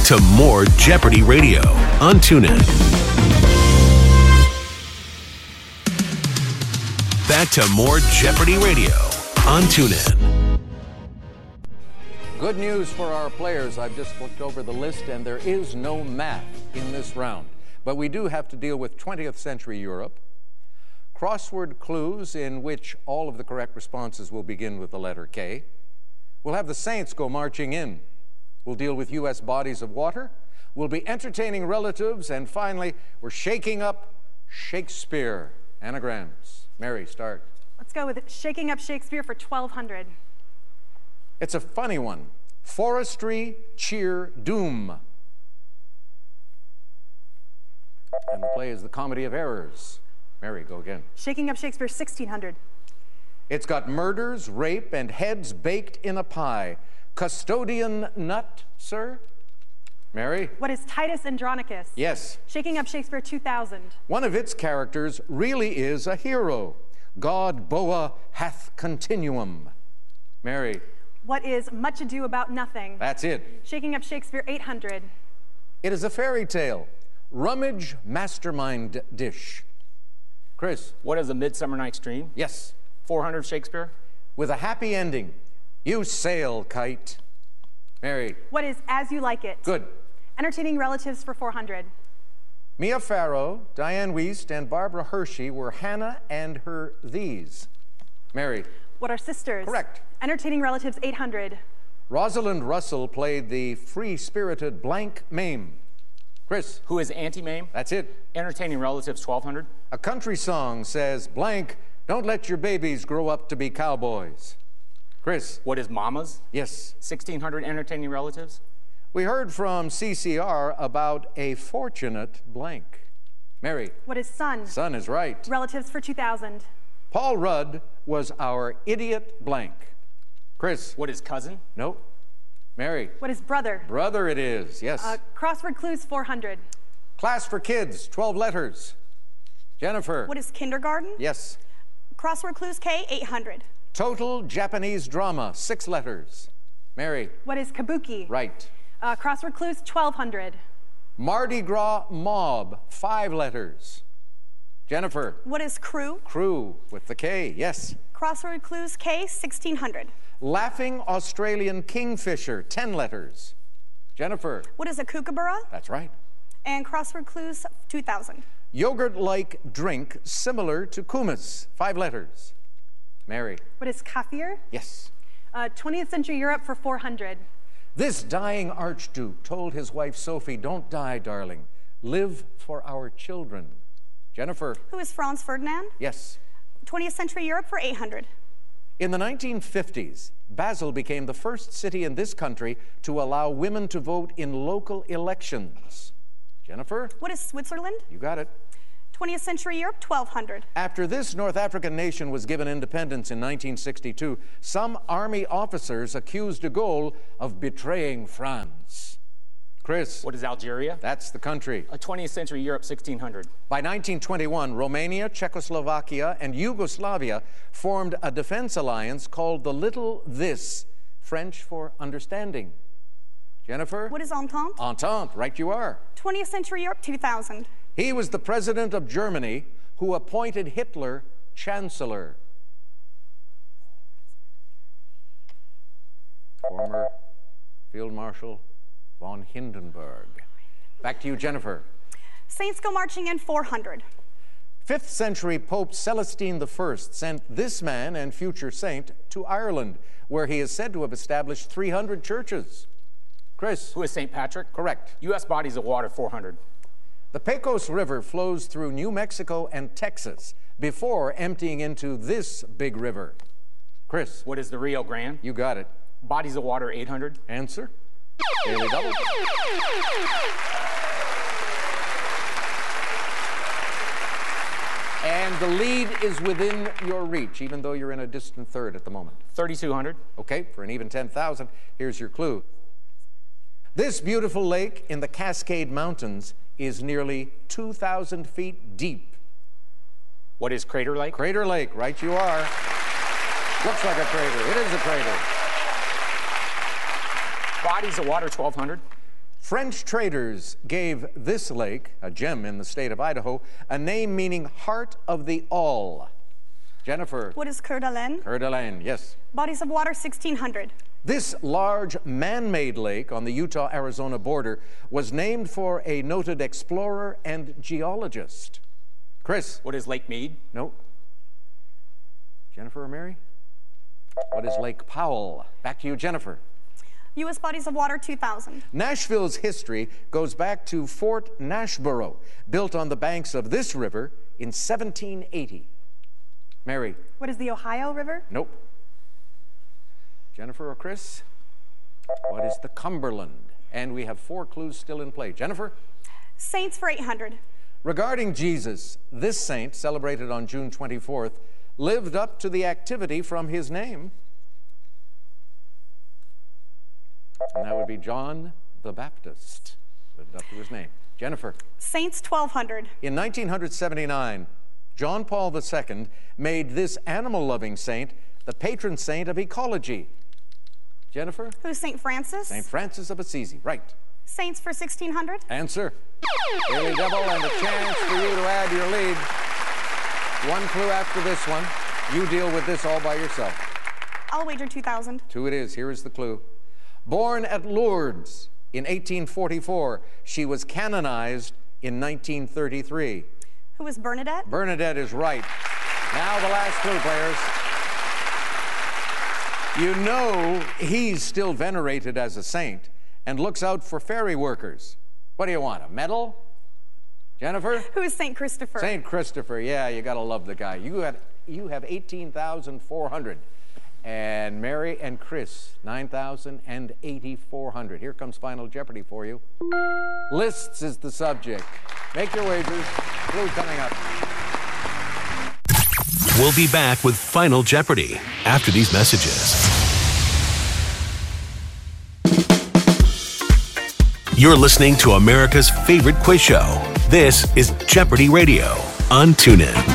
to more Jeopardy Radio on TuneIn. Back to more Jeopardy Radio on TuneIn. Good news for our players. I've just looked over the list, and there is no math in this round. But we do have to deal with 20th century Europe, crossword clues in which all of the correct responses will begin with the letter K. We'll have the Saints go marching in. We'll deal with U.S. bodies of water. We'll be entertaining relatives. And finally, we're shaking up Shakespeare. Anagrams. Mary, start. Let's go with shaking up Shakespeare for 1,200. It's a funny one. Forestry, cheer, doom. And the play is The Comedy of Errors. Mary, go again. Shaking up Shakespeare, 1,600. It's got murders, rape, and heads baked in a pie. Custodian nut, sir? Mary? What is Titus Andronicus? Yes. Shaking up Shakespeare, 2,000. One of its characters really is a hero. God Boa hath continuum. Mary? What is Much Ado About Nothing? That's it. Shaking up Shakespeare, 800. It is a fairy tale. Rummage mastermind dish. Chris? What is A Midsummer Night's Dream? Yes. 400 Shakespeare? With a happy ending. You sail, kite. Mary? What is As You Like It? Good. Entertaining relatives for 400. Mia Farrow, Diane Wiest, and Barbara Hershey were Hannah and her these. Mary? What are sisters? Correct. Entertaining relatives, 800. Rosalind Russell played the free-spirited Blank Mame. Chris? Who is Auntie Mame? That's it. Entertaining relatives, 1,200. A country song says, blank, don't let your babies grow up to be cowboys. Chris? What is Mamas? Yes. 1,600 entertaining relatives. We heard from CCR about a fortunate blank. Mary? What is son? Son is right. Relatives for 2,000. Paul Rudd was our idiot blank. Chris? What is cousin? Nope. Mary? What is brother? Brother it is, yes. Crossword clues, 400. Class for kids, 12 letters. Jennifer? What is kindergarten? Yes. Crossword clues K, 800. Total Japanese drama, 6 letters. Mary? What is kabuki? Right. Crossword clues, 1,200. Mardi Gras mob, 5 letters. Jennifer? What is crew? Crew with the K, yes. Crossword clues K, 1,600. Laughing Australian kingfisher, 10 letters. Jennifer? What is a kookaburra? That's right. And crossword clues 2,000. Yogurt-like drink similar to kumis, 5 letters. Mary? What is kafir? Yes. 20th century Europe for 400. This dying archduke told his wife Sophie, don't die, darling. Live for our children. Jennifer? Who is Franz Ferdinand? Yes. 20th century Europe for 800. In the 1950s, Basel became the first city in this country to allow women to vote in local elections. Jennifer? What is Switzerland? You got it. 20th century Europe, 1,200. After this North African nation was given independence in 1962, some army officers accused de Gaulle of betraying France. Chris? What is Algeria? That's the country. 20th century Europe, 1,600. By 1921, Romania, Czechoslovakia, and Yugoslavia formed a defense alliance called the Little This, French for understanding. Jennifer? What is Entente? Entente, right you are. 20th century Europe, 2,000. He was the president of Germany who appointed Hitler chancellor. Former Field Marshal von Hindenburg. Back to you, Jennifer. Saints go marching in, 400. 5th century Pope Celestine I sent this man and future saint to Ireland, where he is said to have established 300 churches. Chris? Who is St. Patrick? Correct. U.S. bodies of water, 400. The Pecos River flows through New Mexico and Texas before emptying into this big river. Chris? What is the Rio Grande? You got it. Bodies of water, 800. Answer? Daily double. And the lead is within your reach, even though you're in a distant third at the moment. 3,200. Okay, for an even 10,000, here's your clue. This beautiful lake in the Cascade Mountains is nearly 2,000 feet deep. What is Crater Lake? Crater Lake, right you are. Looks like a crater. It is a crater. Bodies of water, 1,200. French traders gave this lake, a gem in the state of Idaho, a name meaning heart of the all. Jennifer. What is Coeur d'Alene? Coeur d'Alene, yes. Bodies of water, 1,600. This large man-made lake on the Utah-Arizona border was named for a noted explorer and geologist. Chris. What is Lake Mead? No. Jennifer or Mary? What is Lake Powell? Back to you, Jennifer. U.S. bodies of water, 2,000. Nashville's history goes back to Fort Nashboro, built on the banks of this river in 1780. Mary. What is the Ohio River? Nope. Jennifer or Chris? What is the Cumberland? And we have 4 clues still in play. Jennifer? Saints for 800. Regarding Jesus, this saint, celebrated on June 24th, lived up to the activity from his name. And that would be John the Baptist. Lived up to his name. Jennifer. Saints, 1,200. In 1979, John Paul II made this animal-loving saint the patron saint of ecology. Jennifer? Who's St. Francis? St. Francis of Assisi, right. Saints for 1,600. Answer. Daily double and a chance for you to add your lead. 1 clue after this one. You deal with this all by yourself. I'll wager 2,000. 2 it is. Here is the clue. Born at Lourdes in 1844, she was canonized in 1933. Who is Bernadette? Bernadette is right. Now the last clue, players. You know he's still venerated as a saint and looks out for ferry workers. What do you want, a medal? Jennifer? Who is St. Christopher? St. Christopher, yeah, you gotta love the guy. You have 18,400. And Mary and Chris, 9,084. Here comes Final Jeopardy for you. Lists is the subject. Make your wagers. Clue coming up. We'll be back with Final Jeopardy after these messages. You're listening to America's favorite quiz show. This is Jeopardy Radio on TuneIn.